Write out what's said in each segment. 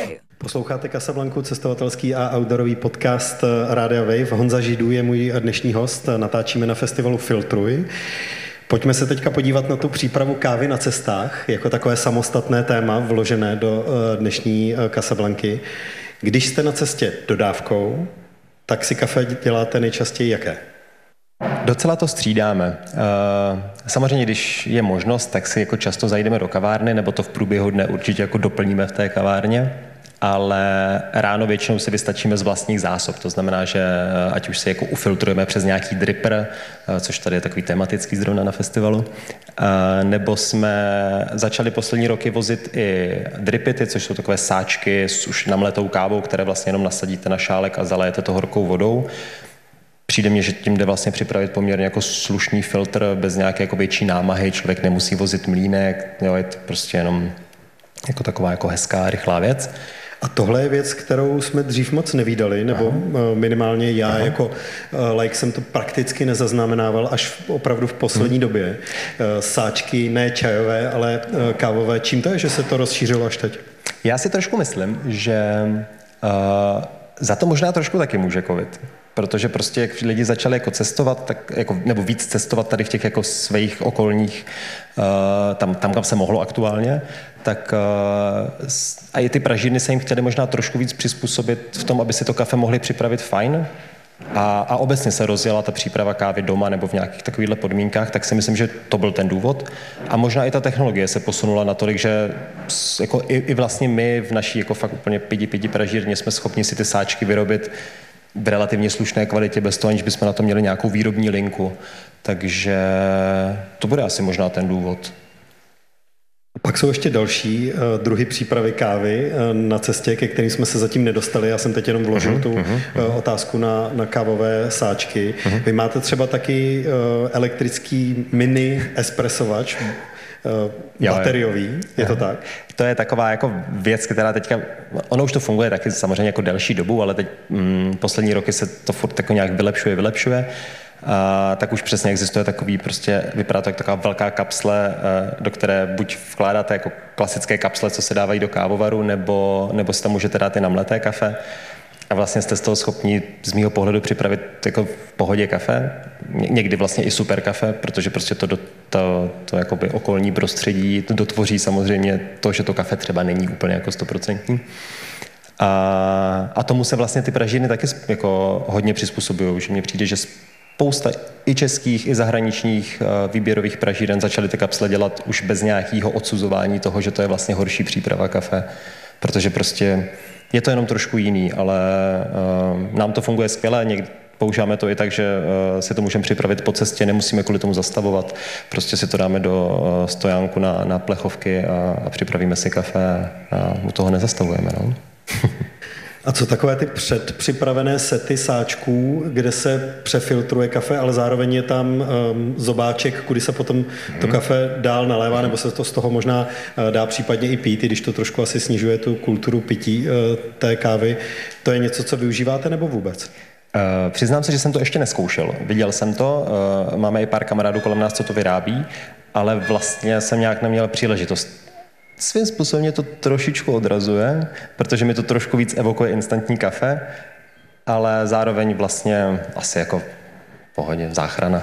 Posloucháte Casablanku, cestovatelský a outdoorový podcast Rádia Wave. Honza Židů je můj dnešní host. Natáčíme na festivalu Filtruj. Pojďme se teďka podívat na tu přípravu kávy na cestách, jako takové samostatné téma vložené do dnešní Casablanky. Když jste na cestě dodávkou, tak si kafe děláte nejčastěji jaké? Docela to střídáme. Samozřejmě, když je možnost, tak si jako často zajdeme do kavárny, nebo to v průběhu dne určitě jako doplníme v té kavárně, ale ráno většinou si vystačíme z vlastních zásob. To znamená, že ať už si jako ufiltrujeme přes nějaký dripper, což tady je takový tematický zrovna na festivalu, nebo jsme začali poslední roky vozit i dripity, což jsou takové sáčky s už namletou kávou, které vlastně jenom nasadíte na šálek a zalejete to horkou vodou. Přijde mně, že tím jde vlastně připravit poměrně jako slušný filtr bez nějaké jako větší námahy, člověk nemusí vozit mlýnek, jo, je to prostě jenom jako taková jako hezká, rychlá věc. A tohle je věc, kterou jsme dřív moc nevídali, nebo minimálně já jako laik jsem to prakticky nezaznamenával až opravdu v poslední době. Sáčky ne čajové, ale kávové. Čím to je, že se to rozšířilo až teď? Já si trošku myslím, že za to možná trošku taky může covid. Protože prostě jak lidi začali jako cestovat, tak jako, nebo víc cestovat tady v těch jako svých okolních, tam kam se mohlo aktuálně, tak a i ty pražírny se jim chtěli možná trošku víc přizpůsobit v tom, aby si to kafe mohli připravit fajn. A obecně se rozjela ta příprava kávy doma nebo v nějakých takovýchhle podmínkách, tak si myslím, že to byl ten důvod. A možná i ta technologie se posunula natolik, že jako i vlastně my v naší jako fakt úplně pidi pražírně jsme schopni si ty sáčky vyrobit v relativně slušné kvalitě, bez toho, aniž bychom na to měli nějakou výrobní linku. Takže to bude asi možná ten důvod. Pak jsou ještě další druhy přípravy kávy na cestě, ke kterým jsme se zatím nedostali. Já jsem teď jenom vložil tu otázku na kávové sáčky. Vy máte třeba taky elektrický mini espressovač, bateriový, je to tak? To je taková jako věc, která teďka, ono už to funguje taky samozřejmě jako delší dobu, ale teď poslední roky se to furt jako nějak vylepšuje. Tak už přesně existuje takový prostě, vypadá to jako taková velká kapsle, do které buď vkládáte jako klasické kapsle, co se dávají do kávovaru, nebo si tam můžete dát i namleté kafe. A vlastně jste z toho schopni z mýho pohledu připravit jako v pohodě kafe, někdy vlastně i super kafe, protože prostě to jakoby okolní prostředí to dotvoří samozřejmě to, že to kafe třeba není úplně jako 100%. A tomu se vlastně ty pražírny taky jako hodně přizpůsobují, že mně přijde, že spousta i českých, i zahraničních výběrových pražíren začaly ty kapsle dělat už bez nějakého odsuzování toho, že to je vlastně horší příprava kafe, protože prostě je to jenom trošku jiný, ale nám to funguje skvěle, někdy používáme to i tak, že si to můžeme připravit po cestě, nemusíme kvůli tomu zastavovat, prostě si to dáme do stojánku na plechovky a připravíme si kafe a u toho nezastavujeme. No. A co takové ty předpřipravené sety sáčků, kde se přefiltruje kafe, ale zároveň je tam zobáček, kudy se potom to kafe dál nalévá, nebo se to z toho možná dá případně i pít, i když to trošku asi snižuje tu kulturu pití té kávy. To je něco, co využíváte, nebo vůbec? Přiznám se, že jsem to ještě neskoušel. Viděl jsem to, máme i pár kamarádů kolem nás, co to vyrábí, ale vlastně jsem nějak neměl příležitost. Svým způsobem mě to trošičku odrazuje, protože mi to trošku víc evokuje instantní kafe, ale zároveň vlastně asi jako pohodě, záchrana.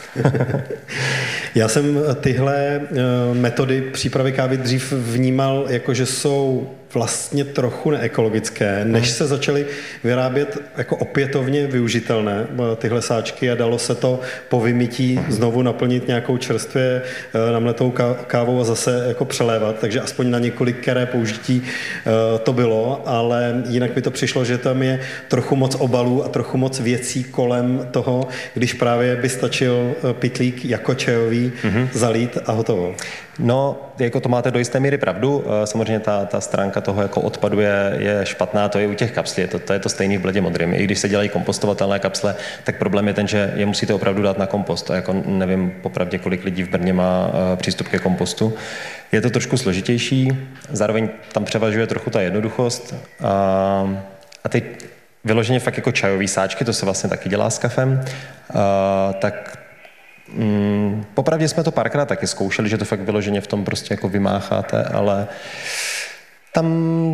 Já jsem tyhle metody přípravy kávy dřív vnímal jako, že jsou vlastně trochu neekologické, než se začaly vyrábět jako opětovně využitelné tyhle sáčky a dalo se to po vymytí znovu naplnit nějakou čerstvě namletou kávou a zase jako přelévat, takže aspoň na několikeré použití to bylo, ale jinak mi to přišlo, že tam je trochu moc obalů a trochu moc věcí kolem toho, když právě by stačil pytlík jako čajový zalít a hotovo. No, jako to máte do jisté míry pravdu. Samozřejmě ta stránka toho jako odpadu je špatná, to je u těch kapslí, to je to stejný v bledě modrým. I když se dělají kompostovatelné kapsle, tak problém je ten, že je musíte opravdu dát na kompost. A jako nevím popravdě, kolik lidí v Brně má přístup ke kompostu. Je to trošku složitější, zároveň tam převažuje trochu ta jednoduchost. A teď vyloženě fakt jako čajový sáčky, to se vlastně taky dělá s kafem, tak popravdě jsme to párkrát taky zkoušeli, že to fakt vyloženě v tom prostě jako vymácháte, ale tam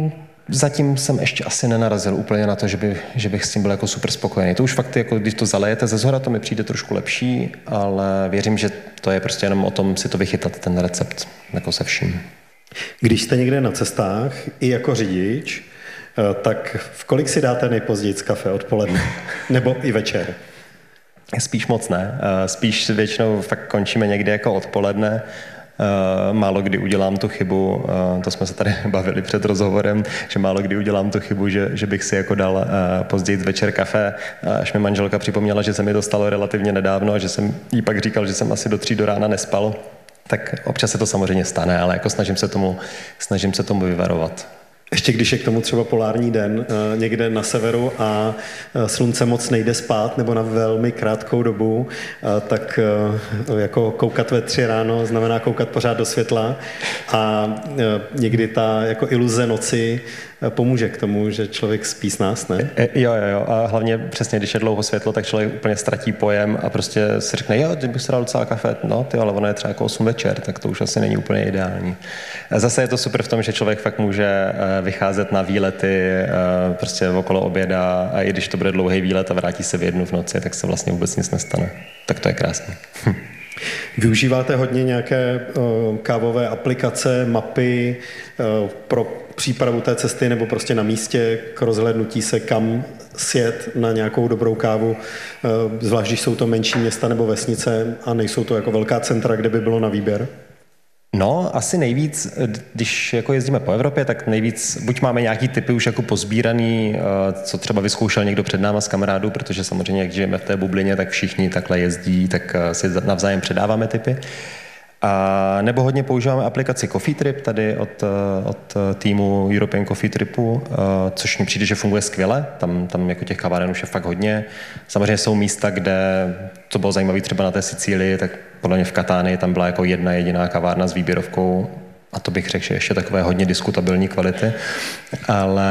Zatím jsem ještě asi nenarazil úplně na to, že bych s tím byl jako super spokojený. To už fakt, jako, když to zalejete ze zhora, to mi přijde trošku lepší, ale věřím, že to je prostě jenom o tom si to vychytat, ten recept, jako se vším. Když jste někde na cestách, i jako řidič, tak v kolik si dáte nejpozději kafe odpoledne? Nebo i večer? Spíš moc ne. Spíš většinou fakt končíme někdy jako odpoledne. Málo kdy udělám tu chybu, to jsme se tady bavili před rozhovorem, že málo kdy udělám tu chybu, že bych si jako dal později večer kafe. Až mi manželka připomněla, že se mi to stalo relativně nedávno a že jsem jí pak říkal, že jsem asi do 3 do rána nespal, tak občas se to samozřejmě stane, ale jako snažím se tomu vyvarovat. Ještě když je k tomu třeba polární den někde na severu a slunce moc nejde spát nebo na velmi krátkou dobu, tak jako koukat ve 3 ráno znamená koukat pořád do světla a někdy ta jako iluze noci pomůže k tomu, že člověk spí s nás, ne? Jo. A hlavně přesně, když je dlouho světlo, tak člověk úplně ztratí pojem a prostě si řekne, jo, teď bych si dal docela kafe, no ty, ale ono je třeba jako 8 večer, tak to už asi není úplně ideální. Zase je to super v tom, že člověk fakt může vycházet na výlety prostě okolo oběda a i když to bude dlouhý výlet a vrátí se v 1 v noci, tak se vlastně vůbec nic nestane. Tak to je krásné. Využíváte hodně nějaké kávové aplikace, mapy pro přípravu té cesty nebo prostě na místě k rozhlédnutí se, kam sjet na nějakou dobrou kávu, zvlášť když jsou to menší města nebo vesnice a nejsou to jako velká centra, kde by bylo na výběr? No, asi nejvíc, když jako jezdíme po Evropě, tak nejvíc, buď máme nějaký typy už jako pozbíraný, co třeba vyzkoušel někdo před náma z kamarádů, protože samozřejmě, jak žijeme v té bublině, tak všichni takhle jezdí, tak si navzájem předáváme typy. A nebo hodně používáme aplikaci Coffee Trip tady od týmu European Coffee Tripu, což mi přijde, že funguje skvěle. Tam jako těch kaváren už je fakt hodně. Samozřejmě jsou místa, kde to bylo zajímavé třeba na té Sicílii, tak podle mě v Katánii tam byla jako jedna jediná kavárna s výběrovkou a to bych řekl, že ještě takové hodně diskutabilní kvality. Ale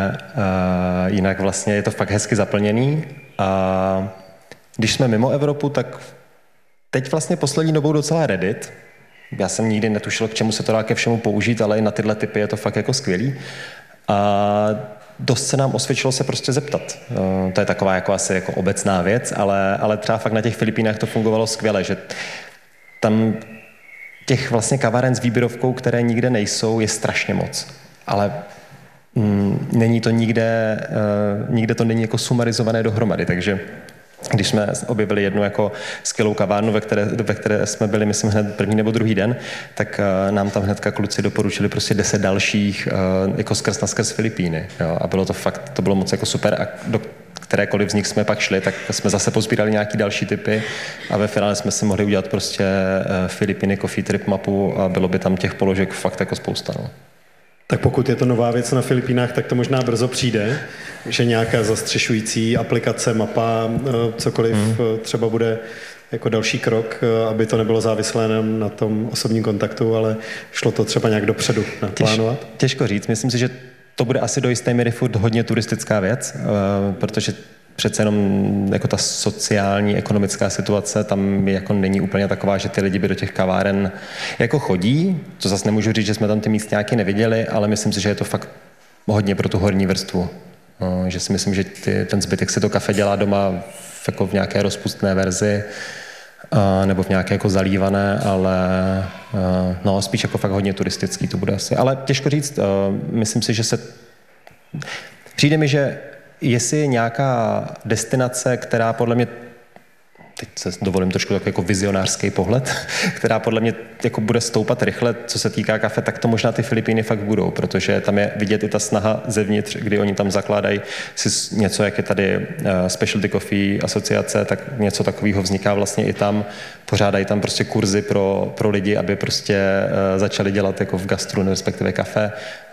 jinak vlastně je to fakt hezky zaplněný a když jsme mimo Evropu, tak teď vlastně poslední dobou docela Reddit. Já jsem nikdy netušil, k čemu se to dá ke všemu použít, ale i na tyhle typy je to fakt jako skvělý. A dost se nám osvědčilo se prostě zeptat. To je taková jako asi jako obecná věc, ale třeba fakt na těch Filipínách to fungovalo skvěle, že tam těch vlastně kaváren s výběrovkou, které nikde nejsou, je strašně moc. Ale není to nikde to není jako sumarizované dohromady, takže když jsme objevili jednu jako skvělou kavárnu, ve které jsme byli, myslím, hned první nebo druhý den, tak nám tam hnedka kluci doporučili prostě 10 dalších jako skrz na skrz Filipíny. Jo? A bylo to fakt, to bylo moc jako super. A do kterékoliv z nich jsme pak šli, tak jsme zase pozbírali nějaký další typy a ve finále jsme si mohli udělat prostě Filipíny Coffee Trip mapu a bylo by tam těch položek fakt jako spousta. No. Tak pokud je to nová věc na Filipínách, tak to možná brzo přijde, že nějaká zastřešující aplikace, mapa, cokoliv třeba bude jako další krok, aby to nebylo závislé jenom na tom osobním kontaktu, ale šlo to třeba nějak dopředu naplánovat? Těžko říct. Myslím si, že to bude asi do jisté míry furt hodně turistická věc, protože přece jenom jako ta sociální, ekonomická situace tam jako není úplně taková, že ty lidi by do těch kaváren jako chodí. To zase nemůžu říct, že jsme tam ty místňáky neviděli, ale myslím si, že je to fakt hodně pro tu horní vrstvu. Že si myslím, že ten zbytek si to kafe dělá doma jako v nějaké rozpustné verzi nebo v nějaké jako zalívané, ale no, spíš jako fakt hodně turistický to bude asi. Ale těžko říct, myslím si, že přijde mi, že jestli nějaká destinace, která podle mě, teď se dovolím trošku takový jako vizionářský pohled, která podle mě jako bude stoupat rychle, co se týká kafe, tak to možná ty Filipíny fakt budou, protože tam je vidět i ta snaha zevnitř, kdy oni tam zakládají si něco, jak je tady Specialty Coffee asociace, tak něco takového vzniká vlastně i tam. Pořádají tam prostě kurzy pro lidi, aby prostě začali dělat jako v gastru, respektive kafe.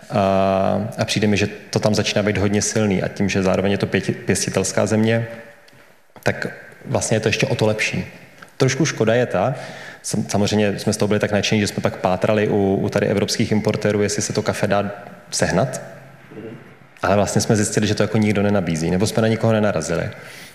A přijde mi, že to tam začíná být hodně silný a tím, že zároveň je to pěstitelská země, tak vlastně je to ještě o to lepší. Trošku škoda je samozřejmě jsme z toho byli tak nadšení, že jsme pak pátrali u tady evropských importérů, jestli se to kafe dá sehnat, ale vlastně jsme zjistili, že to jako nikdo nenabízí, nebo jsme na nikoho nenarazili.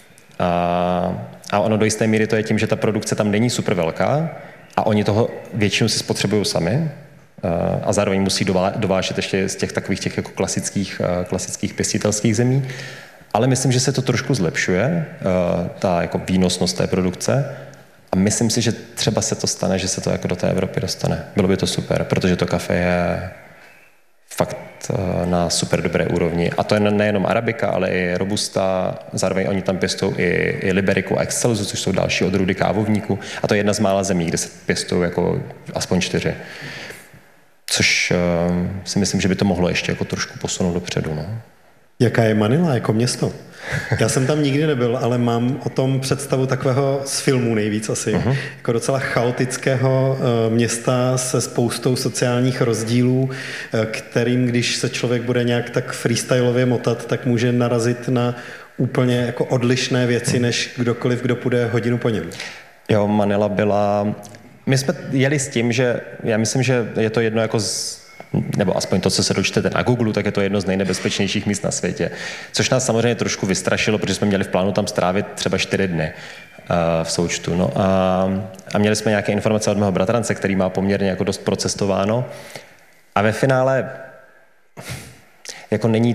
A ono do jisté míry to je tím, že ta produkce tam není super velká a oni toho většinu si spotřebují sami. a zároveň musí dovážet ještě z těch takových těch jako klasických pěstitelských zemí. Ale myslím, že se to trošku zlepšuje, ta jako výnosnost té produkce. A myslím si, že třeba se to stane, že se to jako do té Evropy dostane. Bylo by to super, protože to kafe je fakt na super dobré úrovni. A to je nejenom arabika, ale i robusta. Zároveň oni tam pěstují i liberiku a excelsu, což jsou další odrůdy kávovníku. A to je jedna z mála zemí, kde se pěstují jako aspoň 4. Což si myslím, že by to mohlo ještě jako trošku posunout dopředu. No. Jaká je Manila jako město? Já jsem tam nikdy nebyl, ale mám o tom představu takového z filmů nejvíc asi. Jako docela chaotického města se spoustou sociálních rozdílů, kterým, když se člověk bude nějak tak freestylově motat, tak může narazit na úplně jako odlišné věci, než kdokoliv, kdo půjde hodinu po něm. Jo, Manila byla... My jsme jeli s tím, že já myslím, že je to jedno jako nebo aspoň to, co se dočtete na Google, tak je to jedno z nejnebezpečnějších míst na světě. Což nás samozřejmě trošku vystrašilo, protože jsme měli v plánu tam strávit třeba 4 dny v součtu. No a měli jsme nějaké informace od mého bratrance, který má poměrně jako dost procestováno. A ve finále jako není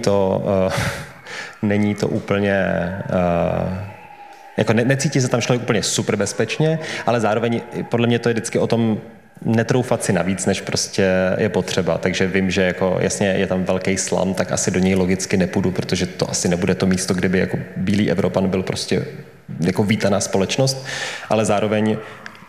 to úplně... Jako necítí se tam člověk úplně super bezpečně, ale zároveň podle mě to je vždycky o tom netroufat si navíc, než prostě je potřeba. Takže vím, že jako jasně je tam velký slam, tak asi do něj logicky nepůjdu, protože to asi nebude to místo, kde by jako bílý Evropan byl prostě jako vítaná společnost, ale zároveň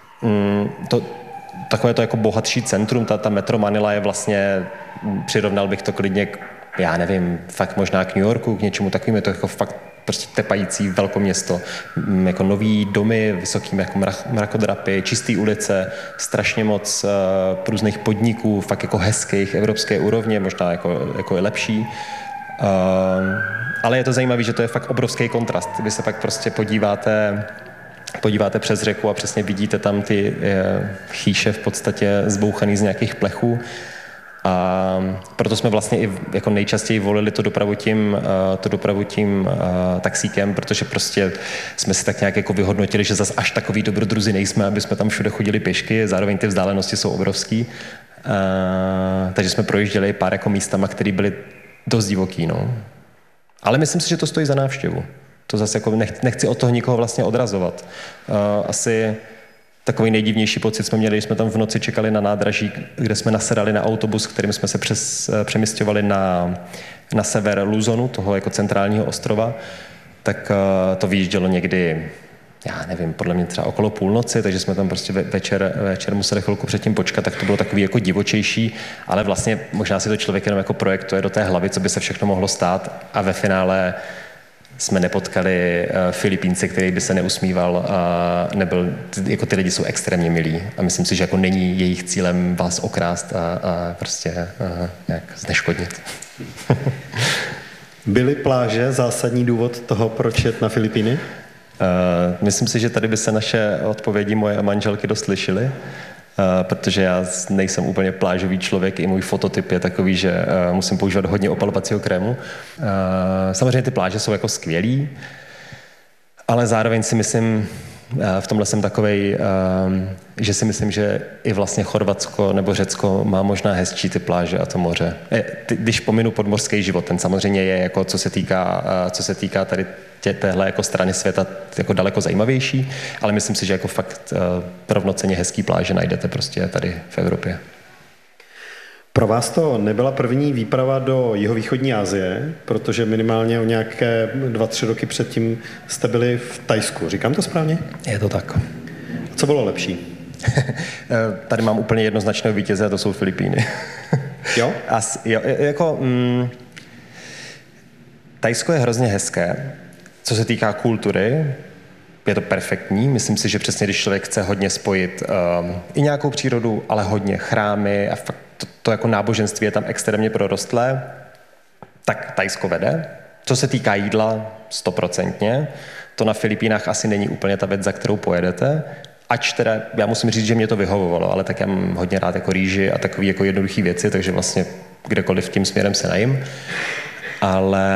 takové to jako bohatší centrum, ta Metro Manila je vlastně, přirovnal bych to klidně k, já nevím, fakt možná k New Yorku, k něčemu takovým, je to jako fakt prostě tepající velkoměsto, jako nový domy, vysoký jako mrakodrapy, čistý ulice, strašně moc různých podniků, fakt jako hezkých, evropské úrovně, možná jako je lepší. Ale je to zajímavé, že to je fakt obrovský kontrast. Vy se pak prostě podíváte přes řeku a přesně vidíte tam ty chýše v podstatě zbouchaný z nějakých plechů. A proto jsme vlastně i jako nejčastěji volili tu dopravu tím taxíkem, protože prostě jsme si tak nějak jako vyhodnotili, že zas až takový dobrodruzi nejsme, aby jsme tam všude chodili pěšky, zároveň ty vzdálenosti jsou obrovský. Takže jsme projížděli pár jako místama, které byly dost divoký, no. Ale myslím si, že to stojí za návštěvu. To zase jako nechci od toho nikoho vlastně odrazovat. Asi takový nejdivnější pocit jsme měli, když jsme tam v noci čekali na nádraží, kde jsme nasedali na autobus, kterým jsme se přemysťovali na sever Luzonu, toho jako centrálního ostrova, tak to vyjíždělo někdy, já nevím, podle mě třeba okolo půlnoci, takže jsme tam prostě večer museli chvilku předtím počkat, tak to bylo takový jako divočejší, ale vlastně možná si to člověk jenom jako projektuje do té hlavy, co by se všechno mohlo stát a ve finále jsme nepotkali Filipínce, který by se neusmíval a nebyl, jako ty lidi jsou extrémně milí a myslím si, že jako není jejich cílem vás okrást a prostě nějak zneškodnit. Byly pláže zásadní důvod toho, proč jet na Filipíny? Myslím si, že tady by se naše odpovědi moje manželky dost lišily, protože já nejsem úplně plážový člověk, i můj fototyp je takový, že musím používat hodně opalovacího krému. Samozřejmě ty pláže jsou jako skvělý, ale zároveň si myslím, v tomhle jsem takovej, že si myslím, že i vlastně Chorvatsko nebo Řecko má možná hezčí ty pláže a to moře. Když pominu podmořský život, ten samozřejmě je jako co se týká tady téhle jako strany světa jako daleko zajímavější, ale myslím si, že jako fakt rovnocenně hezký pláže najdete prostě tady v Evropě. Pro vás to nebyla první výprava do jihovýchodní Asie, protože minimálně o nějaké 2-3 roky předtím jste byli v Thajsku. Říkám to správně? Je to tak. Co bylo lepší? Tady mám úplně jednoznačného vítěze a to jsou Filipíny. Jo? Thajsko je hrozně hezké. Co se týká kultury, je to perfektní. Myslím si, že přesně když člověk chce hodně spojit i nějakou přírodu, ale hodně chrámy a fakt to jako náboženství je tam extrémně prorostlé, tak Thajsko vede. Co se týká jídla, 100%. To na Filipínách asi není úplně ta věc, za kterou pojedete. Ač teda, já musím říct, že mě to vyhovovalo, ale tak já mám hodně rád jako rýži a takový jako jednoduchý věci, takže vlastně kdekoliv tím směrem se najím. Ale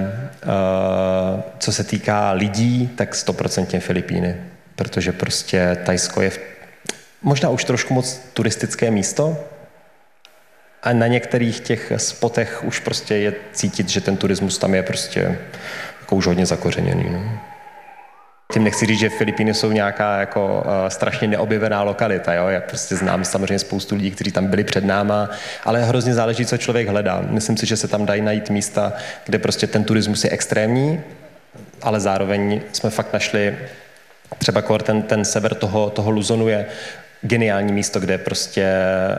co se týká lidí, tak 100% Filipíny, protože prostě Thajsko je možná už trošku moc turistické místo, A na některých těch spotech už prostě je cítit, že ten turismus tam je prostě jako už hodně zakořeněný. No. Tím nechci říct, že Filipíny jsou nějaká jako strašně neobjevená lokalita. Jo? Já prostě znám samozřejmě spoustu lidí, kteří tam byli před náma, ale hrozně záleží, co člověk hledá. Myslím si, že se tam dají najít místa, kde prostě ten turismus je extrémní, ale zároveň jsme fakt našli třeba ten sever toho Luzonu je geniální místo, kde prostě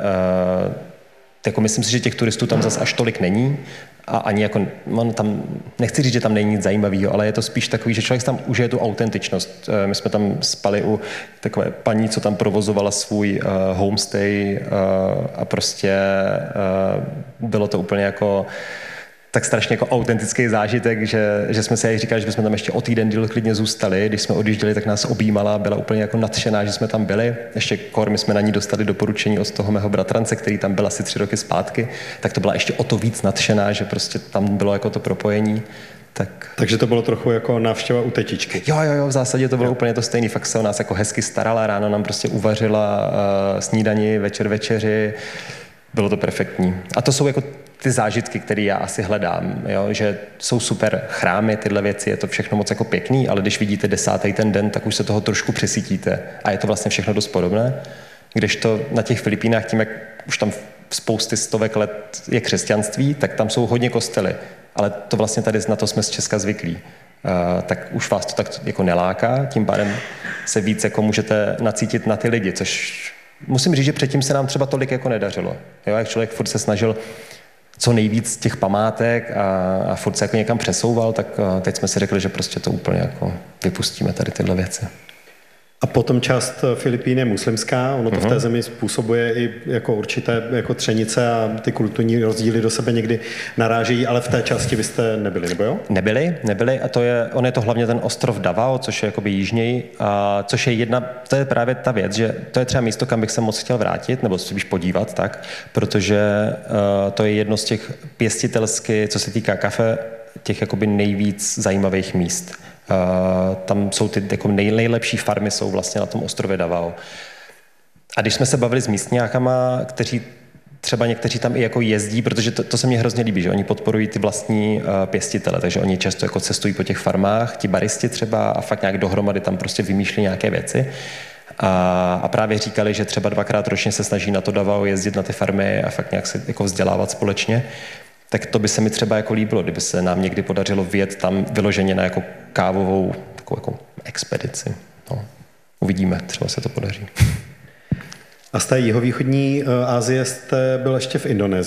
jako myslím si, že těch turistů tam zas až tolik není a ani jako, tam, nechci říct, že tam není nic zajímavého, ale je to spíš takový, že člověk tam užije tu autentičnost. My jsme tam spali u takové paní, co tam provozovala svůj homestay a prostě bylo to úplně jako tak strašně jako autentický zážitek, že jsme si říkali, že bychom tam ještě o týden díl klidně zůstali. Když jsme odjížděli, tak nás objímala, byla úplně jako nadšená, že jsme tam byli. Ještě my jsme na ní dostali doporučení od toho mého bratrance, který tam byl asi 3 roky zpátky, tak to byla ještě o to víc nadšená, že prostě tam bylo jako to propojení. Takže to bylo trochu jako návštěva u tetičky. Jo, v zásadě to bylo úplně to stejný. Fakt se o nás jako hezky starala, ráno nám prostě uvařila snídani, večer večeři. Bylo to perfektní. A to jsou jako ty zážitky, které já asi hledám, jo? Že jsou super chrámy, tyhle věci, je to všechno moc jako pěkný, ale když vidíte 10. ten den, tak už se toho trošku přesytíte a je to vlastně všechno dost podobné. Kdežto na těch Filipínách, tím jak už tam spousty stovek let je křesťanství, tak tam jsou hodně kostely, ale to vlastně tady na to jsme z Česka zvyklí. Tak už vás to tak jako neláká, tím pádem se víc jako můžete nacítit na ty lidi, což musím říct, že předtím se nám třeba tolik jako nedařilo. Jo, jak člověk furt se snažil co nejvíc těch památek a furt se jako někam přesouval, tak teď jsme si řekli, že prostě to úplně jako vypustíme tady tyhle věci. A potom část Filipín je muslimská, ono to v té zemi způsobuje i jako určité jako třenice a ty kulturní rozdíly do sebe někdy narážejí, ale v té části vy jste nebyli, nebo jo? Nebyli a on je to hlavně ten ostrov Davao, což je jakoby jižněji, což je to je právě ta věc, že to je třeba místo, kam bych se moc chtěl vrátit, nebo se spíš podívat, tak, protože to je jedno z těch pěstitelsky, co se týká kafe, těch jakoby nejvíc zajímavých míst. Tam jsou ty jako nejlepší farmy jsou vlastně na tom ostrově Davao. A když jsme se bavili s místňákama, kteří třeba někteří tam i jako jezdí, protože to se mně hrozně líbí, že oni podporují ty vlastní pěstitele, takže oni často jako cestují po těch farmách, ti baristi třeba a fakt nějak dohromady tam prostě vymýšlí nějaké věci. A právě říkali, že třeba 2krát ročně se snaží na to Davao jezdit na ty farmy a fakt nějak se jako vzdělávat společně. Tak to by se mi třeba jako líbilo, kdyby se nám někdy podařilo vyjet tam vyloženě na jako kávovou takovou jako expedici. No, uvidíme, třeba se to podaří. A z té jihovýchodní Asie jste byl ještě v Indonésii.